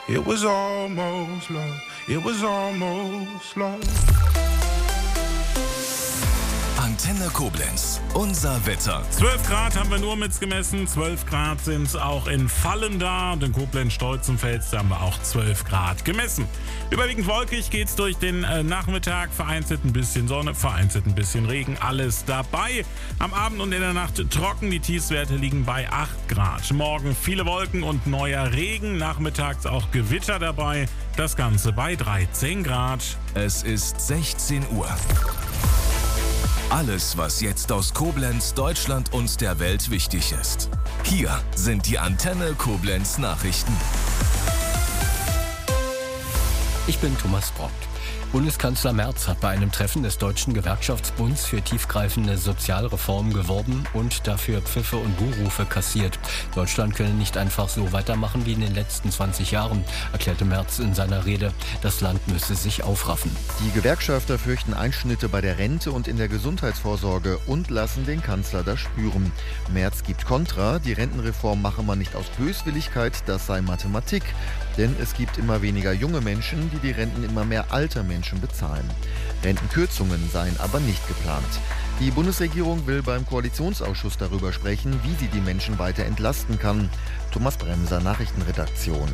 It was almost love. It was almost love. Antenne Koblenz, unser Wetter. 12 Grad haben wir nur mitgemessen, 12 Grad sind es auch in Fallen da und in Koblenz-Stolzenfels haben wir auch 12 Grad gemessen. Überwiegend wolkig geht's durch den Nachmittag, vereinzelt ein bisschen Sonne, vereinzelt ein bisschen Regen, alles dabei. Am Abend und in der Nacht trocken, die Tiefstwerte liegen bei 8 Grad. Morgen viele Wolken und neuer Regen, nachmittags auch Gewitter dabei, das Ganze bei 13 Grad. Es ist 16 Uhr. Alles, was jetzt aus Koblenz, Deutschland und der Welt wichtig ist. Hier sind die Antenne Koblenz Nachrichten. Ich bin Thomas Brockt. Bundeskanzler Merz hat bei einem Treffen des Deutschen Gewerkschaftsbunds für tiefgreifende Sozialreformen geworben und dafür Pfiffe und Buhrufe kassiert. Deutschland könne nicht einfach so weitermachen wie in den letzten 20 Jahren, erklärte Merz in seiner Rede. Das Land müsse sich aufraffen. Die Gewerkschafter fürchten Einschnitte bei der Rente und in der Gesundheitsvorsorge und lassen den Kanzler das spüren. Merz gibt Kontra, die Rentenreform mache man nicht aus Böswilligkeit, das sei Mathematik. Denn es gibt immer weniger junge Menschen, die Renten immer mehr alter Menschen bezahlen. Rentenkürzungen seien aber nicht geplant. Die Bundesregierung will beim Koalitionsausschuss darüber sprechen, wie sie die Menschen weiter entlasten kann. Thomas Bremser, Nachrichtenredaktion.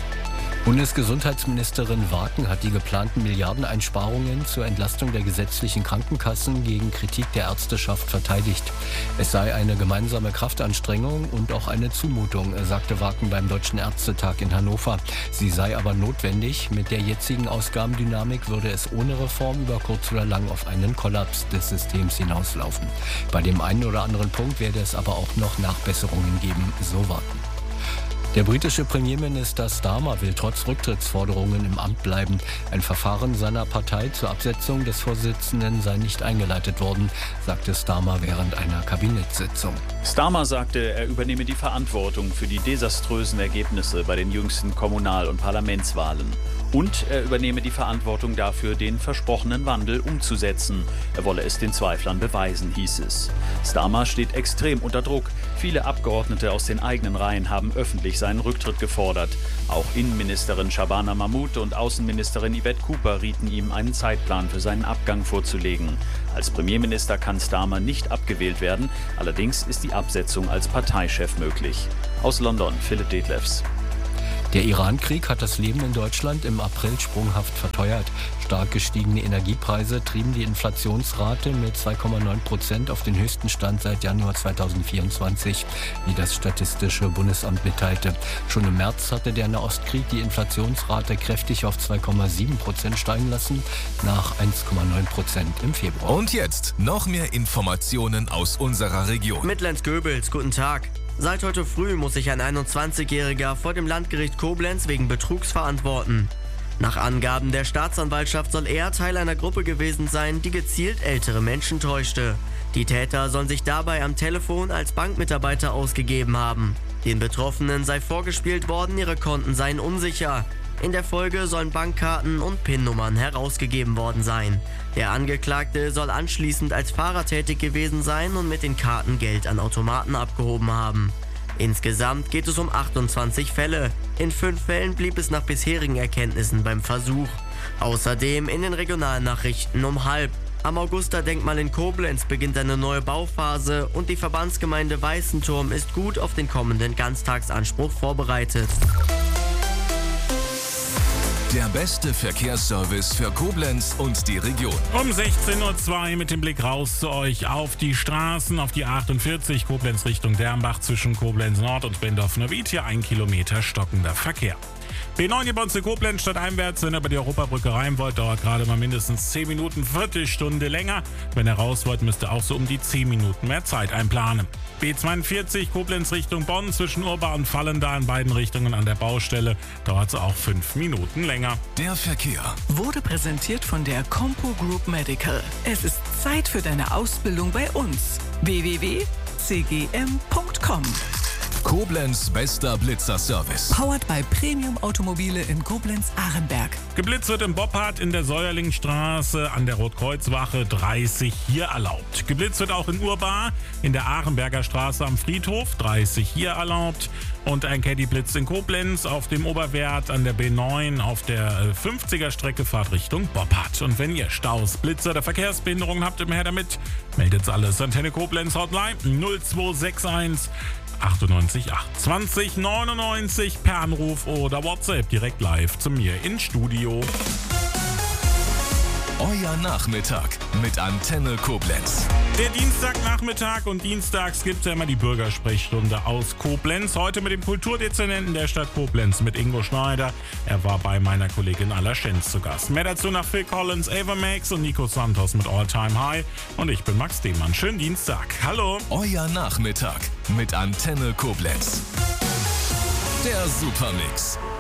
Bundesgesundheitsministerin Waken hat die geplanten Milliardeneinsparungen zur Entlastung der gesetzlichen Krankenkassen gegen Kritik der Ärzteschaft verteidigt. Es sei eine gemeinsame Kraftanstrengung und auch eine Zumutung, sagte Waken beim Deutschen Ärztetag in Hannover. Sie sei aber notwendig. Mit der jetzigen Ausgabendynamik würde es ohne Reform über kurz oder lang auf einen Kollaps des Systems hinauslaufen. Bei dem einen oder anderen Punkt werde es aber auch noch Nachbesserungen geben, so Waken. Der britische Premierminister Starmer will trotz Rücktrittsforderungen im Amt bleiben. Ein Verfahren seiner Partei zur Absetzung des Vorsitzenden sei nicht eingeleitet worden, sagte Starmer während einer Kabinettssitzung. Starmer sagte, er übernehme die Verantwortung für die desaströsen Ergebnisse bei den jüngsten Kommunal- und Parlamentswahlen. Und er übernehme die Verantwortung dafür, den versprochenen Wandel umzusetzen. Er wolle es den Zweiflern beweisen, hieß es. Starmer steht extrem unter Druck. Viele Abgeordnete aus den eigenen Reihen haben öffentlich seinen Rücktritt gefordert. Auch Innenministerin Shabana Mahmood und Außenministerin Yvette Cooper rieten ihm, einen Zeitplan für seinen Abgang vorzulegen. Als Premierminister kann Starmer nicht abgewählt werden. Allerdings ist die Absetzung als Parteichef möglich. Aus London, Philipp Detlefs. Der Iran-Krieg hat das Leben in Deutschland im April sprunghaft verteuert. Stark gestiegene Energiepreise trieben die Inflationsrate mit 2,9% auf den höchsten Stand seit Januar 2024, wie das Statistische Bundesamt mitteilte. Schon im März hatte der Nahostkrieg die Inflationsrate kräftig auf 2,7% steigen lassen, nach 1,9% im Februar. Und jetzt noch mehr Informationen aus unserer Region. Mit Lenz Goebels, guten Tag. Seit heute früh muss sich ein 21-Jähriger vor dem Landgericht Koblenz wegen Betrugs verantworten. Nach Angaben der Staatsanwaltschaft soll er Teil einer Gruppe gewesen sein, die gezielt ältere Menschen täuschte. Die Täter sollen sich dabei am Telefon als Bankmitarbeiter ausgegeben haben. Den Betroffenen sei vorgespielt worden, ihre Konten seien unsicher. In der Folge sollen Bankkarten und PIN-Nummern herausgegeben worden sein. Der Angeklagte soll anschließend als Fahrer tätig gewesen sein und mit den Karten Geld an Automaten abgehoben haben. Insgesamt geht es um 28 Fälle. In 5 Fällen blieb es nach bisherigen Erkenntnissen beim Versuch. Außerdem in den Regionalnachrichten um 12:30. Am Augusta-Denkmal in Koblenz beginnt eine neue Bauphase und die Verbandsgemeinde Weißenturm ist gut auf den kommenden Ganztagsanspruch vorbereitet. Der beste Verkehrsservice für Koblenz und die Region. Um 16:02 Uhr mit dem Blick raus zu euch auf die Straßen, auf die 48 Koblenz Richtung Dernbach zwischen Koblenz Nord und Bendorf-Neuwied. Hier 1 Kilometer stockender Verkehr. B9 Bonze-Koblenz stadteinwärts, wenn ihr über die Europabrücke rein wollt, dauert gerade mal mindestens 10 Minuten, Viertelstunde länger. Wenn ihr raus wollt, müsst ihr auch so um die 10 Minuten mehr Zeit einplanen. B42 Koblenz Richtung Bonn zwischen Urba und Vallendar in beiden Richtungen an der Baustelle, dauert es auch 5 Minuten länger. Der Verkehr wurde präsentiert von der Compo Group Medical. Es ist Zeit für deine Ausbildung bei uns. www.cgm.com Koblenz bester Blitzerservice. Powered by Premium Automobile in Koblenz-Arenberg. Geblitzt wird im Boppard in der Säuerlingstraße an der Rotkreuzwache 30 hier erlaubt. Geblitzt wird auch in Urbar in der Arenberger Straße am Friedhof 30 hier erlaubt. Und ein Caddy-Blitz in Koblenz auf dem Oberwert an der B9 auf der 50er Strecke Fahrt Richtung Boppard. Und wenn ihr Staus, Blitzer oder Verkehrsbehinderungen habt, immer her damit. Meldet's alles. Antenne Koblenz Hotline 0261 98 28 99 per Anruf oder WhatsApp direkt live zu mir ins Studio. Euer Nachmittag mit Antenne Koblenz. Der Dienstagnachmittag und dienstags gibt es ja immer die Bürgersprechstunde aus Koblenz. Heute mit dem Kulturdezernenten der Stadt Koblenz, mit Ingo Schneider. Er war bei meiner Kollegin Alla Schenz zu Gast. Mehr dazu nach Phil Collins, Ava Max und Nico Santos mit All Time High. Und ich bin Max Demann. Schönen Dienstag. Hallo. Euer Nachmittag mit Antenne Koblenz. Der Supermix.